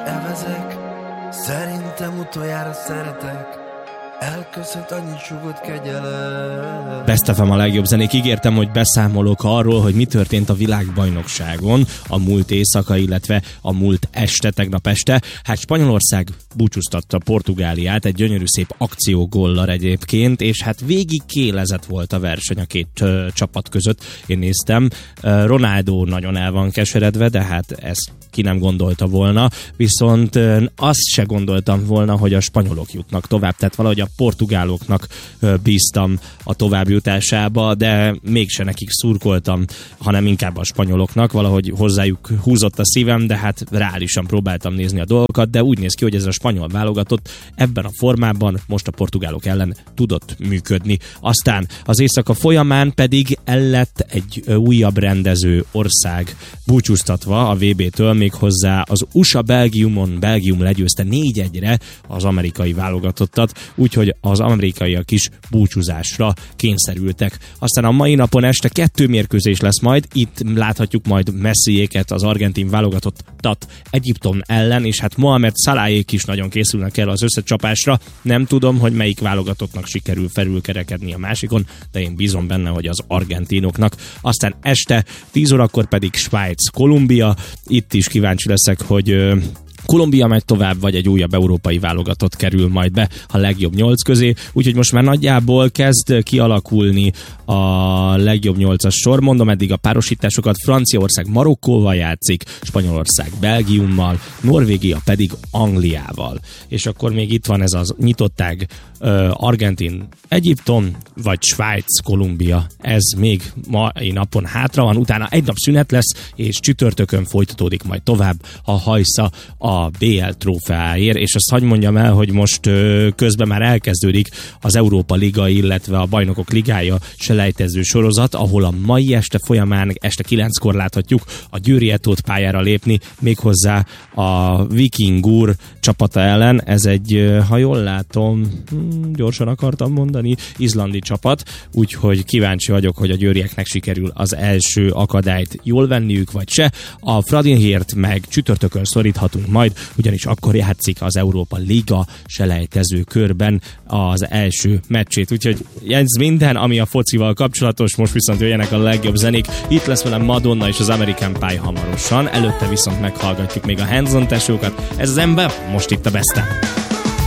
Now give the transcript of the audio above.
evezek, szerintem utoljára szeretek, elköszönt annyi sugott kegyelem. Best FM a legjobb zenék. Ígértem, hogy beszámolok arról, hogy mi történt a világbajnokságon a múlt éjszaka, illetve a múlt este, tegnap este. Hát Spanyolország búcsúztatta Portugáliát egy gyönyörű szép akciógollal egyébként, és hát végig kélezett volt a verseny a két csapat között. Én néztem, Ronaldo nagyon el van keseredve, de hát ezt ki nem gondolta volna, viszont azt se gondoltam volna, hogy a spanyolok jutnak tovább, tehát valahogy a portugáloknak bíztam a továbbjutásába, de mégse nekik szurkoltam, hanem inkább a spanyoloknak, valahogy hozzájuk húzott a szívem, de hát reálisan próbáltam nézni a dolgokat, de úgy néz ki, hogy ez a spanyol válogatott ebben a formában most a portugálok ellen tudott működni. Aztán az éjszaka folyamán pedig lett egy újabb rendező ország búcsúztatva a VB-től, méghozzá az USA Belgiumon. Belgium legyőzte 4-1-re az amerikai válogatottat, úgyhogy az amerikaiak is búcsúzásra kényszerültek. Aztán a mai napon este 2 mérkőzés lesz majd, itt láthatjuk majd Messiéket, az argentin válogatottat Egyiptom ellen, és hát Mohamed Salahék is nagyon készülnek el az összecsapásra. Nem tudom, hogy melyik válogatottnak sikerül felülkerekedni a másikon, de én bízom benne, hogy az argentinoknak. Aztán este 10 órakor pedig Svájc, Kolumbia. Itt is kíváncsi leszek, hogy Kolumbia megy tovább, vagy egy újabb európai válogatott kerül majd be a legjobb 8 közé, úgyhogy most már nagyjából kezd kialakulni a legjobb 8-as sor. Mondom eddig a párosításokat: Franciaország Marokkóval játszik, Spanyolország Belgiummal, Norvégia pedig Angliával. És akkor még itt van ez az nyitottág, Argentin, Egyiptom, vagy Svájc, Kolumbia. Ez még mai napon hátra van, utána egy nap szünet lesz, és csütörtökön folytatódik majd tovább a hajsza a BL trófeáért, és azt hadd mondjam el, hogy most közben már elkezdődik az Európa Liga, illetve a Bajnokok Ligája selejtező sorozat, ahol a mai este folyamán este 9-kor láthatjuk a Győri Etót pályára lépni, méghozzá a Viking Úr csapata ellen. Ez egy, ha jól látom, gyorsan akartam mondani, izlandi csapat, úgyhogy kíváncsi vagyok, hogy a győrieknek sikerül az első akadályt jól venniük, vagy se. A Fradinhért meg csütörtökön szoríthatunk majd, ugyanis akkor játszik az Európa Liga selejtező körben az első meccsét. Úgyhogy ez minden, ami a focival kapcsolatos. Most viszont jöjjenek a legjobb zenék. Itt lesz velem Madonna és az American Pie hamarosan. Előtte viszont meghallgatjuk még a Hands On tesókat. Ez az ember most itt a Best.